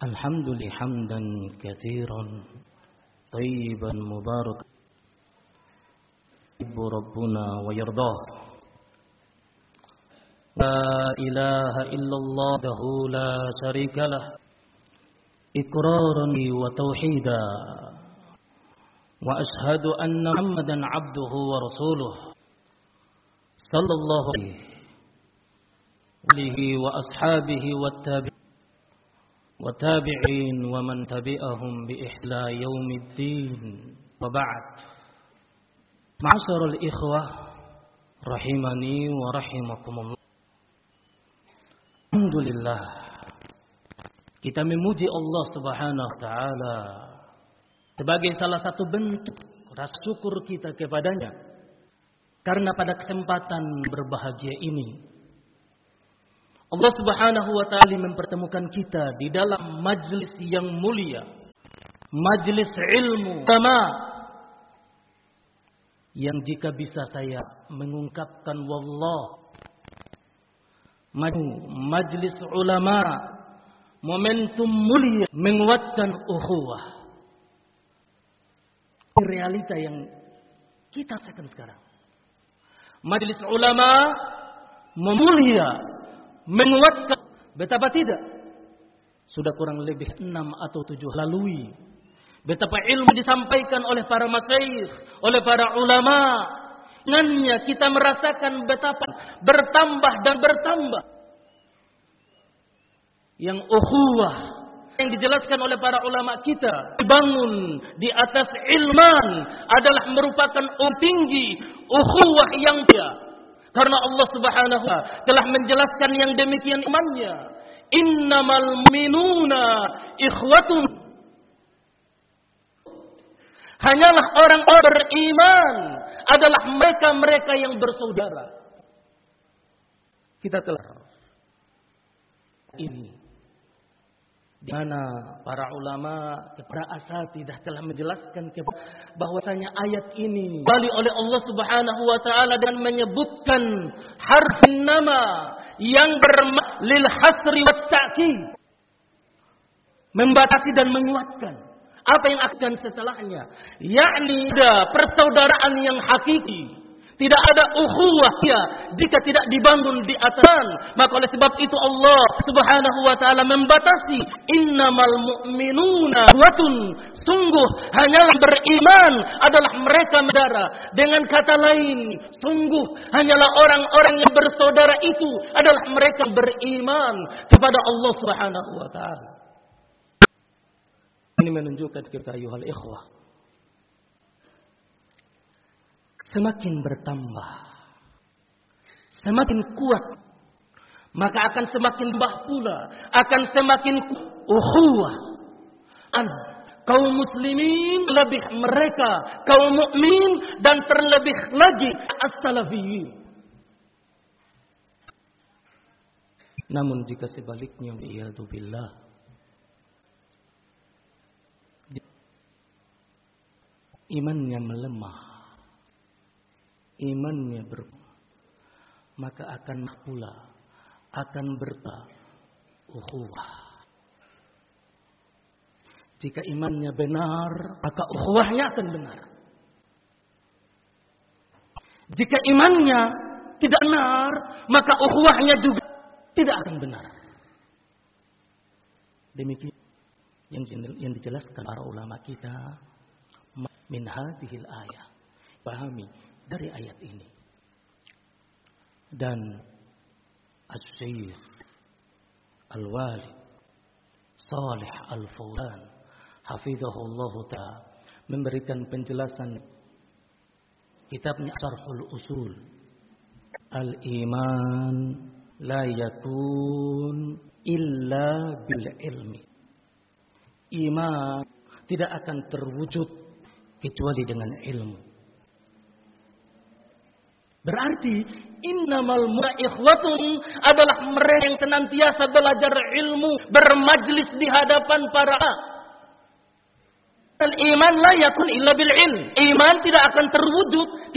Alhamdulillah hamdan katsiran tayyiban mubarakan yuhibbu rabbuna wa yardah. La ilaha illallah wahdahu la syarika lah iqraran wa tauhida wa ashhadu anna Muhammadan abduhu wa rasuluh sallallahu alaihi wa ashabihi wa tabi'in wa man tabi'ahum bi ihla yaumiddin. Wa ba'd. Ma'asyiral ikhwah rahimani wa rahimakumullah. Alhamdulillah, kita memuji Allah Subhanahu wa taala sebagai salah satu bentuk rasa syukur kita kepadanya, karena pada kesempatan berbahagia ini Allah Subhanahu wa taala mempertemukan kita di dalam majlis yang mulia, majlis ilmu ulama, yang jika bisa saya mengungkapkan wallah, majlis ulama, momentum mulia menguatkan ukhuwah. Ini realita yang kita rasakan sekarang. Majlis ulama memulia, menguatkan, betapa tidak, sudah kurang lebih 6 atau 7 lalui, betapa ilmu disampaikan oleh para masyayikh, oleh para ulama. Dengannya kita merasakan betapa bertambah dan bertambah yang ukhuwah yang dijelaskan oleh para ulama kita dibangun di atas ilman adalah merupakan tinggi ukhuwah yang dia. Karena Allah Subhanahu wa ta'ala telah menjelaskan yang demikian imannya. Innamal mu'minuna ikhwatun. Hanyalah orang-orang beriman adalah mereka-mereka yang bersaudara. Kita telah ini di mana para ulama, para asatidzah telah menjelaskan bahwasanya ayat ini kembali oleh Allah Subhanahu wa taala dan menyebutkan harfin nama yang lil hasri wat ta'kid, membatasi dan menguatkan apa yang akan setelahnya, yakni ada persaudaraan yang hakiki. Tidak ada ukhuwah jika tidak dibangun di atas. Maka oleh sebab itu Allah Subhanahu wa taala membatasi, innamal mu'minuna ikhwatun, sungguh hanyalah beriman adalah mereka saudara. Dengan kata lain, sungguh hanyalah orang-orang yang bersaudara itu adalah mereka beriman kepada Allah Subhanahu wa taala. Ini menunjukkan kita ayuhal ikhwah, semakin bertambah, semakin kuat, maka akan semakin bah pula, akan semakin ukhuwah. Kaum muslimin lebih mereka, kaum mukmin, dan terlebih lagi as-salafiyyin. Namun jika sebaliknya, wa'iyadu billah, imannya melemah, imannya maka akan pula akan ukhuwah. Jika imannya benar, maka ukhuwahnya akan benar. Jika imannya tidak benar, maka ukhuwahnya juga tidak akan benar. Demikian yang dijelaskan para ulama kita min hadhil ayah. Pahami dari ayat ini. Dan Asy-Syaikh Al-Walid Shalih Al-Fauzan hafizahullah ta'ala memberikan penjelasan kitabnya Syarhul Usul. Al-iman la yakun illa bil ilmi. Iman tidak akan terwujud kecuali dengan ilmu. Berarti innamal mu'ikhwatun adalah mereka yang senantiasa belajar ilmu, bermajlis di hadapan para. Al-iman la yakun illa bil ilm. Iman tidak akan terwujud